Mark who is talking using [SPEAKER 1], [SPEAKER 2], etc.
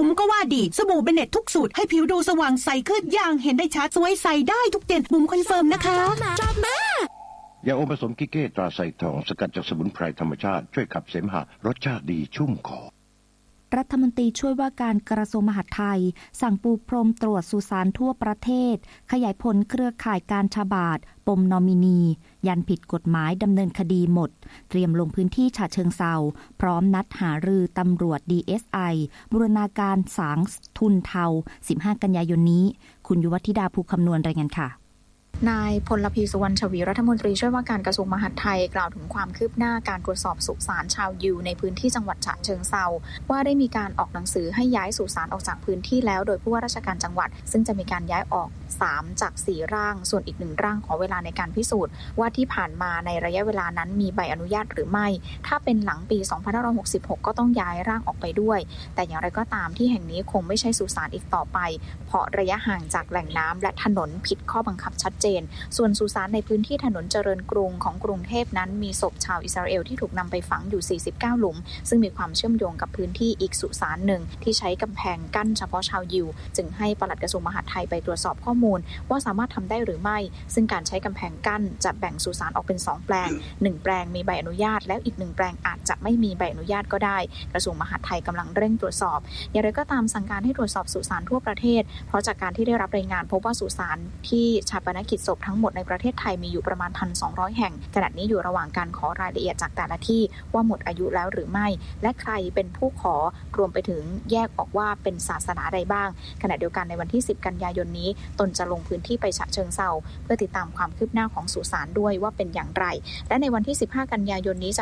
[SPEAKER 1] บุ๋มก็ว่าดีสบู่เบเน็ตทุกสูตรให้ผิวดูสว่างใสขึ้นอย่างเห็นได้ชัดสวยใสได้ทุกเดือนบุ๋มคอนเฟิร์มนะคะ
[SPEAKER 2] ยาอมผสมกิเก้ตราไซทองสกัดจากสมุนไพรธรรมชาติช่วยขับเสมหะรสชาติดีชุ่มคอ
[SPEAKER 3] รัฐมนตรีช่วยว่าการกระทรวงมหาดไทยสั่งปูพรมตรวจสุสานทั่วประเทศขยายผลเครือข่ายการฉบาทปมนอมินียันผิดกฎหมายดำเนินคดีหมดเตรียมลงพื้นที่ฉะเชิงเทราพร้อมนัดหารือตำรวจ DSI บูรณาการสางทุนเทา15 กันยายนนี้คุณยุวธิดาภูคำนวณรายงานค่ะ
[SPEAKER 4] นายพลพีสุวรรณชวีรัฐมนตรีช่วยว่าการกระทรวงมหาดไทยกล่าวถึงความคืบหน้าการตรวจสอบสุสานชาวยิวในพื้นที่จังหวัดฉะเชิงเทราว่าได้มีการออกหนังสือให้ย้ายสุสานออกจากพื้นที่แล้วโดยผู้ว่าราชการจังหวัดซึ่งจะมีการย้ายออก3จาก4ร่างส่วนอีก1ร่างขอเวลาในการพิสูจน์ว่าที่ผ่านมาในระยะเวลานั้นมีใบอนุญาตหรือไม่ถ้าเป็นหลังปี2566ก็ต้องย้ายร่างออกไปด้วยแต่อย่างไรก็ตามที่แห่งนี้คงไม่ใช่สุสานอีกต่อไปเพราะระยะห่างจากแหล่งน้ำและถนนผิดข้อบังคับชัดเจนส่วนสุสานในพื้นที่ถนนเจริญกรุงของกรุงเทพนั้นมีศพชาวอิสราเอลที่ถูกนำไปฝังอยู่49หลุมซึ่งมีความเชื่อมโยงกับพื้นที่อีกสุสานหนึ่งที่ใช้กำแพงกั้นเฉพาะชาวยิวจึงให้ปลัดกระทรวงมหาดไทยไปตรวจสอบข้อมูลว่าสามารถทำได้หรือไม่ซึ่งการใช้กำแพงกั้นจะแบ่งสุสานออกเป็น2แปลง1แปลงมีใบอนุญาตแล้วอีก1แปลงอาจจะไม่มีใบอนุญาตก็ได้กระทรวงมหาดไทยกำลังเร่งตรวจสอบอย่างไรก็ตามสั่งการให้ตรวจสอบสุสานทั่วประเทศเพราะจากการที่ได้รับรายงานพบว่าสุสานที่ชาปนกิจศพทั้งหมดในประเทศไทยมีอยู่ประมาณ 1,200 แห่งขณะนี้อยู่ระหว่างการขอรายละเอียดจากแต่ละที่ว่าหมดอายุแล้วหรือไม่และใครเป็นผู้ขอรวมไปถึงแยกออกว่าเป็นศาสนาใดบ้างขณะเดียวกันในวันที่10กันยายนนี้ตนจะลงพื้นที่ไปฉะเชิงเทราเพื่อติดตามความคืบหน้าของสุสานด้วยว่าเป็นอย่างไรและในวันที่15กันยายนนี้